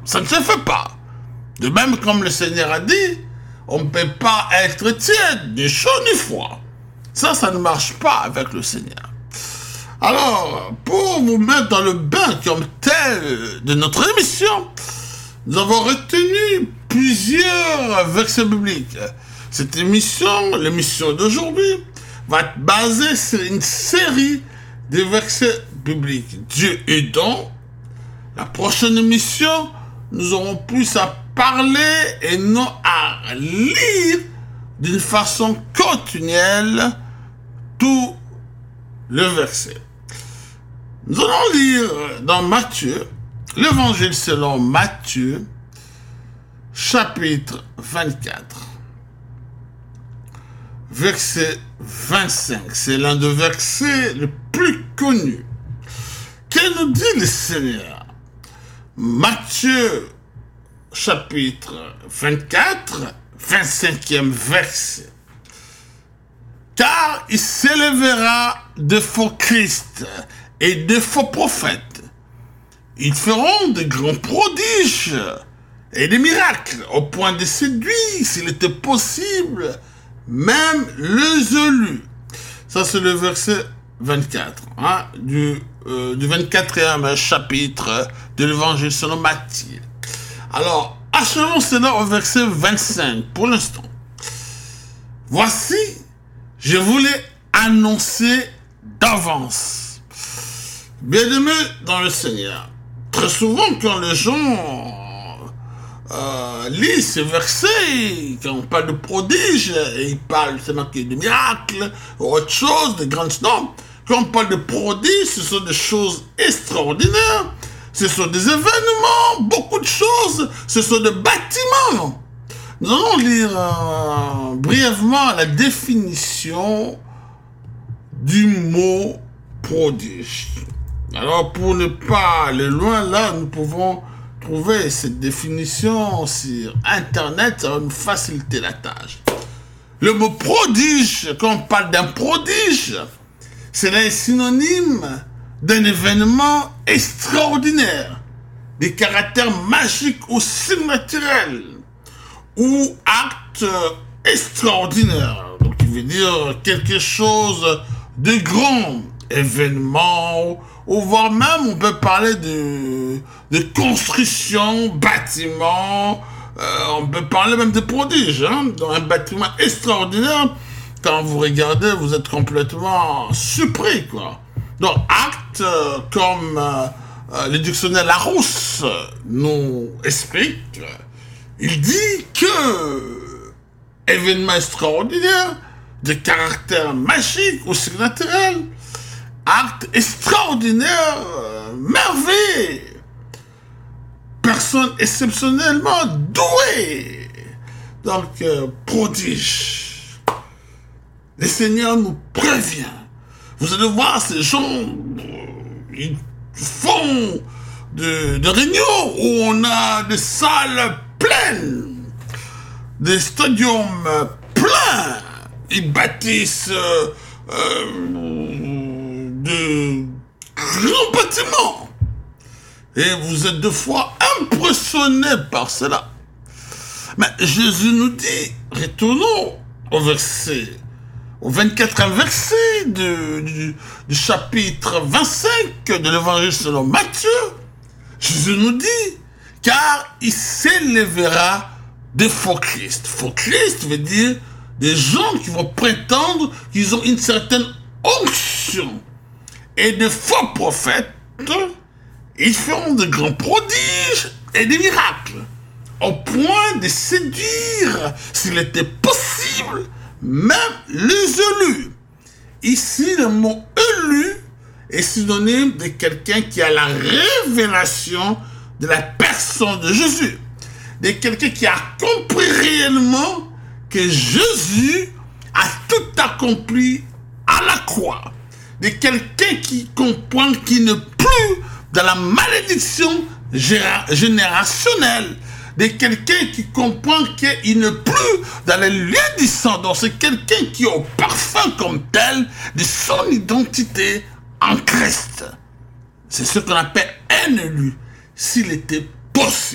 Ça ne se fait pas. De même, comme le Seigneur a dit, on ne peut pas être tiède, ni chaud, ni froid. Ça ne marche pas avec le Seigneur. Alors, pour vous mettre dans le bain comme tel de notre émission, nous avons retenu plusieurs versets bibliques. Cette émission, l'émission d'aujourd'hui, va être basée sur une série de versets bibliques. Dieu aidant, la prochaine émission, nous aurons plus à parler et non à lire d'une façon continuelle tout le verset. Nous allons lire dans Matthieu, l'évangile selon Matthieu, chapitre 24, verset 25. C'est l'un des versets les plus connus. Que nous dit le Seigneur? Matthieu, chapitre 24, 25e verset. Car il s'élèvera de faux Christ et de faux prophètes. Ils feront de grands prodiges et des miracles, au point de séduire, s'il était possible, même les élus. Ça, c'est le verset 24, du 24e chapitre de l'évangile selon Matthieu. Alors, achevons cela au verset 25 pour l'instant. Voici, je voulais annoncer d'avance. Bien-aimés dans le Seigneur, très souvent quand les gens lisent ces versets, quand on parle de prodiges, et ils parlent seulement de miracles, ou autre chose, de grandes normes. Quand on parle de prodiges, ce sont des choses extraordinaires, ce sont des événements, beaucoup de choses, ce sont des bâtiments. Nous allons lire brièvement la définition du mot prodige. Alors, pour ne pas aller loin, là, nous pouvons trouver cette définition sur Internet, ça va nous faciliter la tâche. Le mot prodige, quand on parle d'un prodige, c'est un synonyme d'un événement extraordinaire, des caractères magiques ou surnaturels, ou acte extraordinaire. Donc, il veut dire quelque chose de grand, événement, ou voire même, on peut parler de construction, bâtiment, on peut parler même de prodiges, dans un bâtiment extraordinaire. Quand vous regardez, vous êtes complètement surpris, quoi. Donc, acte, comme le dictionnaire Larousse nous explique, il dit que événement extraordinaire, de caractère magique ou surnaturel, acte extraordinaire, merveille, personne exceptionnellement douée, donc prodige. Le Seigneur nous prévient. Vous allez voir ces gens, ils font de réunions où on a des salles pleines, des stadiums pleins. Ils bâtissent de grands bâtiments. Et vous êtes deux fois impressionnés par cela. Mais Jésus nous dit, retournons au 24e verset du chapitre 25 de l'évangile selon Matthieu. Jésus nous dit, car il s'élèvera de faux Christ. Faux Christ veut dire des gens qui vont prétendre qu'ils ont une certaine onction. Et de faux prophètes, ils feront de grands prodiges et des miracles, au point de séduire, s'il était possible, même les élus. Ici, le mot élu est synonyme de quelqu'un qui a la révélation de la personne de Jésus, de quelqu'un qui a compris réellement que Jésus a tout accompli à la croix, de quelqu'un qui comprend qu'il n'est plus dans la malédiction générationnelle, de quelqu'un qui comprend qu'il n'est plus dans les lieux du sang. Donc c'est quelqu'un qui est au parfum comme tel de son identité en Christ. C'est ce qu'on appelle un élu, s'il était possible.